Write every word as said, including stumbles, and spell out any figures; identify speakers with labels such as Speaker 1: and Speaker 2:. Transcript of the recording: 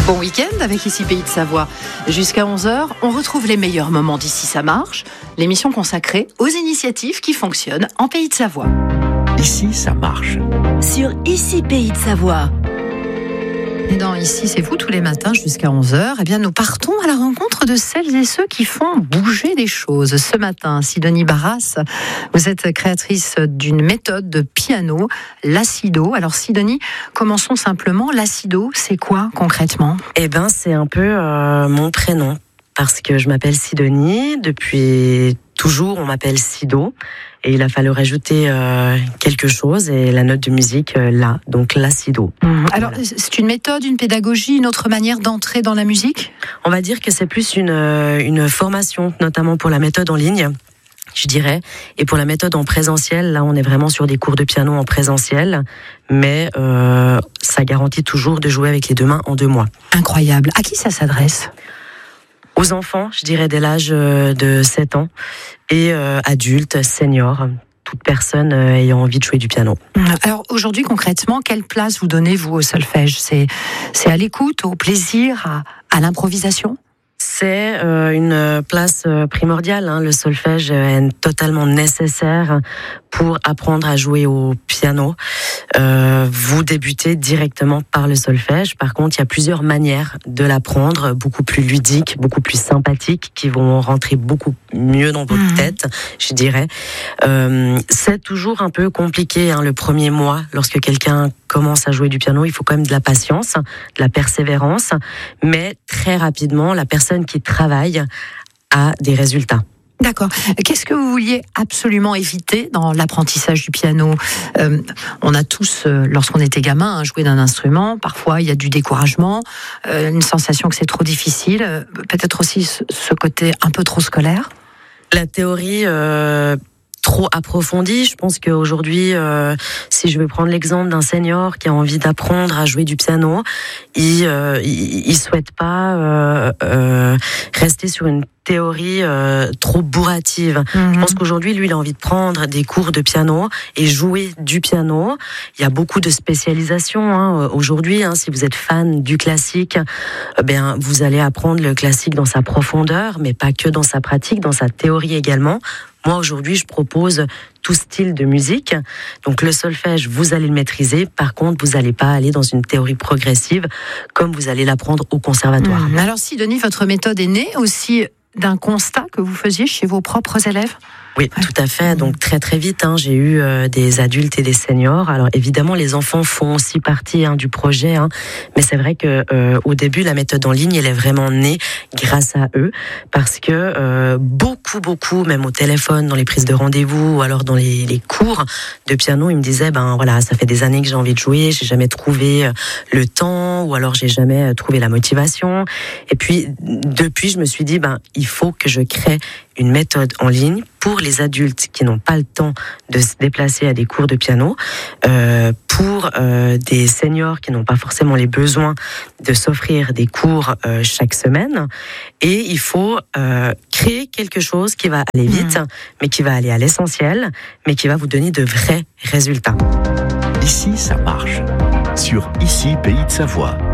Speaker 1: Bon week-end avec Ici Pays de Savoie. Jusqu'à onze heures, on retrouve les meilleurs moments d'Ici ça marche, l'émission consacrée aux initiatives qui fonctionnent en Pays de Savoie.
Speaker 2: Ici ça marche.
Speaker 3: Sur Ici Pays de Savoie.
Speaker 1: Et dans Ici c'est vous tous les matins jusqu'à onze heures, eh bien nous partons à la rencontre de celles et ceux qui font bouger les choses. Ce matin, Sidonie Barras, vous êtes créatrice d'une méthode de piano, l'acido. Alors Sidonie, commençons simplement. L'acido, c'est quoi concrètement ?
Speaker 4: Eh ben, c'est un peu euh, mon prénom, parce que je m'appelle Sidonie. Depuis toujours, on m'appelle Sido. Et il a fallu rajouter euh, quelque chose, et la note de musique, euh, là, donc l'acido.
Speaker 1: Mmh. Alors, voilà. C'est une méthode, une pédagogie, une autre manière d'entrer dans la musique ?
Speaker 4: On va dire que c'est plus une, une formation, notamment pour la méthode en ligne, je dirais. Et pour la méthode en présentiel, là, on est vraiment sur des cours de piano en présentiel, mais euh, ça garantit toujours de jouer avec les deux mains en deux mois.
Speaker 1: Incroyable. À qui ça s'adresse ?
Speaker 4: Aux enfants, je dirais dès l'âge de sept ans, et euh, adultes, seniors, toute personne euh, ayant envie de jouer du piano.
Speaker 1: Alors aujourd'hui, concrètement, quelle place vous donnez, vous, au solfège ? C'est, c'est à l'écoute, au plaisir, à, à l'improvisation ?
Speaker 4: C'est euh, une place primordiale. Hein. Le solfège est totalement nécessaire pour apprendre à jouer au piano. Euh, vous débutez directement par le solfège. Par contre, il y a plusieurs manières de l'apprendre, beaucoup plus ludiques, beaucoup plus sympathiques, qui vont rentrer beaucoup mieux dans votre mmh. tête, je dirais. Euh, c'est toujours un peu compliqué, hein, le premier mois, lorsque quelqu'un commence à jouer du piano. Il faut quand même de la patience, de la persévérance, mais très rapidement, la personne qui travaille a des résultats.
Speaker 1: D'accord. Qu'est-ce que vous vouliez absolument éviter dans l'apprentissage du piano ? euh, On a tous, euh, lorsqu'on était gamin, hein, joué d'un instrument. Parfois, il y a du découragement, euh, une sensation que c'est trop difficile. Euh, peut-être aussi ce, ce côté un peu trop scolaire.
Speaker 4: La théorie... Euh trop approfondie. Je pense qu'aujourd'hui, euh, si je vais prendre l'exemple d'un senior qui a envie d'apprendre à jouer du piano, il euh, il, il souhaite pas euh, euh, rester sur une théorie euh, trop bourrative. Mm-hmm. Je pense qu'aujourd'hui, lui, il a envie de prendre des cours de piano et jouer du piano. Il y a beaucoup de spécialisation, hein, aujourd'hui. Hein, si vous êtes fan du classique, eh bien, vous allez apprendre le classique dans sa profondeur, mais pas que dans sa pratique, dans sa théorie également. Moi, aujourd'hui, je propose tout style de musique. Donc, le solfège, vous allez le maîtriser. Par contre, vous n'allez pas aller dans une théorie progressive comme vous allez l'apprendre au conservatoire.
Speaker 1: Mmh. Alors, Sidonie, votre méthode est née aussi d'un constat que vous faisiez chez vos propres élèves ?
Speaker 4: Oui, ouais. Tout à fait. Donc très très vite, hein, j'ai eu euh, des adultes et des seniors. Alors évidemment, les enfants font aussi partie hein, du projet, hein, mais c'est vrai que euh, au début, la méthode en ligne, elle est vraiment née grâce à eux, parce que euh, beaucoup beaucoup, même au téléphone, dans les prises de rendez-vous, ou alors dans les, les cours de piano, ils me disaient, ben voilà, ça fait des années que j'ai envie de jouer, j'ai jamais trouvé le temps, ou alors j'ai jamais trouvé la motivation. Et puis depuis, je me suis dit, ben il faut que je crée une méthode en ligne pour les adultes qui n'ont pas le temps de se déplacer à des cours de piano, euh, pour euh, des seniors qui n'ont pas forcément les besoins de s'offrir des cours euh, chaque semaine. Et il faut euh, créer quelque chose qui va aller vite, mmh. mais qui va aller à l'essentiel, mais qui va vous donner de vrais résultats.
Speaker 2: Ici, ça marche. Sur Ici, Pays de Savoie.